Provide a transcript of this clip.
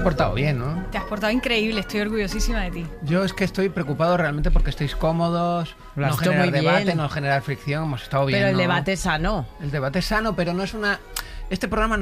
portado bien, ¿no? Te has portado increíble, estoy orgullosísima de ti. Yo es que estoy preocupado realmente porque estéis cómodos, Lo has no hecho generar muy debate, bien. no generar fricción, hemos estado bien. Pero el ¿no? debate es sano. El debate es sano, pero no es una... Este programa